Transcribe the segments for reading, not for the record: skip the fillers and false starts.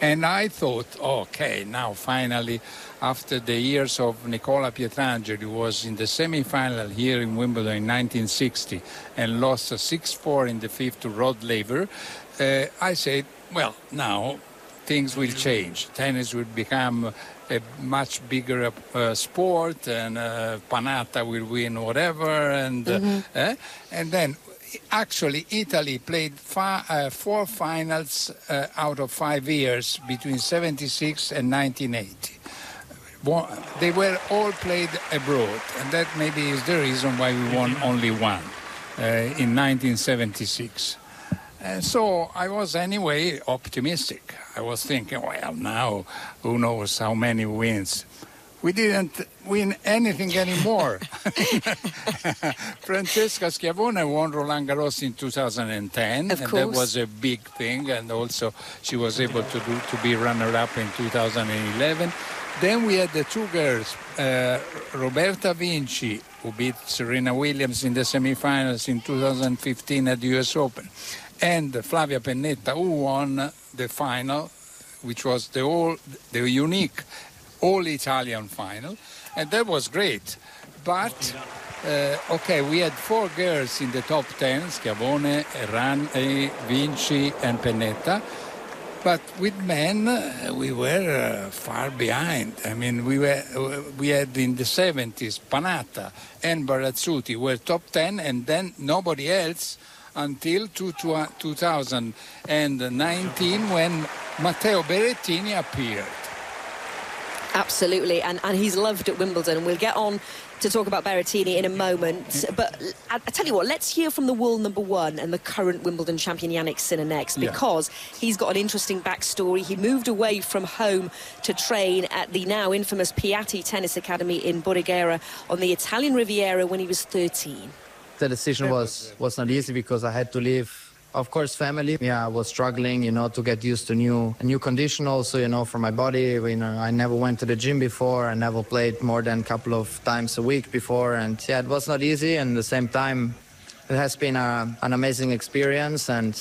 And I thought, okay, now finally, after the years of Nicola Pietrangeli, who was in the semi-final here in Wimbledon in 1960 and lost a 6-4 in the fifth to Rod Laver, I said, well, now things will change. Tennis will become a much bigger sport, and Panatta will win whatever, and then actually Italy played 4 finals out of 5 years between 76 and 1980. They were all played abroad, and that maybe is the reason why we won only one in 1976. And so I was anyway optimistic. I was thinking, well, now who knows how many wins. We didn't win anything anymore. Francesca Schiavone won Roland Garros in 2010, and that was a big thing. And also she was able to be runner-up in 2011. Then we had the 2 girls, Roberta Vinci, who beat Serena Williams in the semi-finals in 2015 at the US Open, and Flavia Pennetta, who won the final, which was the unique all-Italian final, and that was great. But, we had 4 girls in the top 10, Schiavone, Errani, Vinci, and Pennetta. But with men, we were far behind. I mean, we had in the 70s, Panatta and Barazzuti were top 10, and then nobody else until 2019 when Matteo Berrettini appeared. Absolutely, and he's loved at Wimbledon. We'll get on to talk about Berrettini in a moment. But I tell you what, let's hear from the world number 1 and the current Wimbledon champion Jannik Sinner next, because he's got an interesting backstory. He moved away from home to train at the now infamous Piatti Tennis Academy in Bordighera on the Italian Riviera when he was 13. The decision was not easy because I had to leave, of course, family. Yeah, I was struggling, to get used to a new condition also, for my body. I never went to the gym before. I never played more than a couple of times a week before. And yeah, it was not easy. And at the same time, it has been an amazing experience. And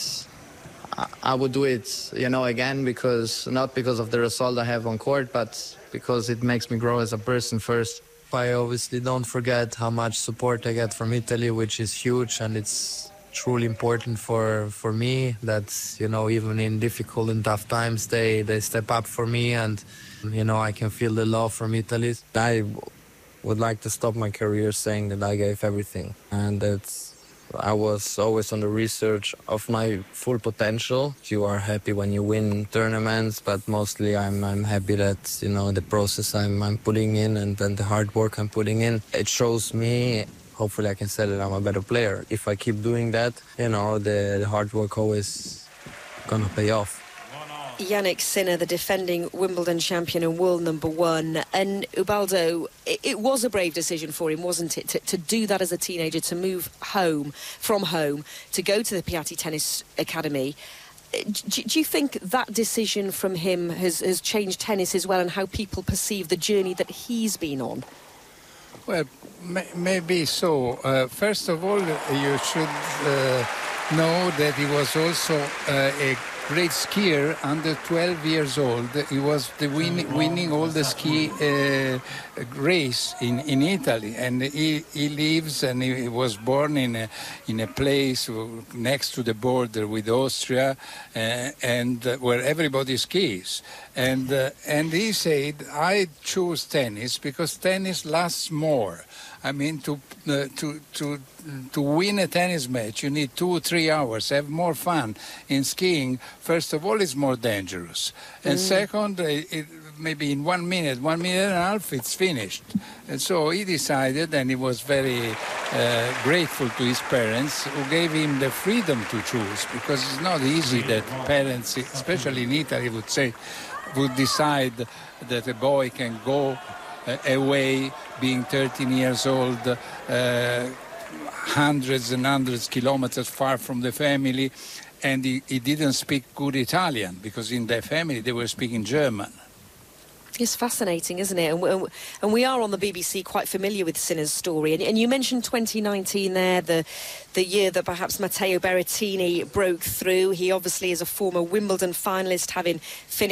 I would do it, again, not because of the result I have on court, but because it makes me grow as a person first. I obviously don't forget how much support I get from Italy, which is huge, and it's truly important for me that, even in difficult and tough times, they step up for me, and, I can feel the love from Italy. I would like to stop my career saying that I gave everything, and I was always on the research of my full potential. You are happy when you win tournaments, but mostly I'm happy that, the process I'm putting in and then the hard work I'm putting in, it shows me, hopefully I can say that I'm a better player. If I keep doing that, the hard work always gonna pay off. Jannik Sinner, the defending Wimbledon champion and world number 1. And Ubaldo, it was a brave decision for him, wasn't it, to do that as a teenager, to move from home, to go to the Piatti Tennis Academy. Do you think that decision from him has changed tennis as well, and how people perceive the journey that he's been on? Well, maybe so. First of all, you should know that he was also a great skier under 12 years old. He was winning all the ski race in Italy, and he lives and he was born in a place next to the border with Austria, and where everybody skis. And he said, I choose tennis because tennis lasts more. I mean, to win a tennis match, you need 2 or 3 hours, have more fun. In skiing, first of all, it's more dangerous. And second, maybe in 1 minute, 1 minute and a half, it's finished. And so he decided, and he was very grateful to his parents, who gave him the freedom to choose, because it's not easy that parents, especially in Italy, would decide that a boy can go away, being 13 years old, hundreds and hundreds of kilometers far from the family, and he didn't speak good Italian, because in their family they were speaking German. It's fascinating, isn't it? And we are on the BBC quite familiar with Sinner's story. And you mentioned 2019 there, the year that perhaps Matteo Berrettini broke through. He obviously is a former Wimbledon finalist, having finished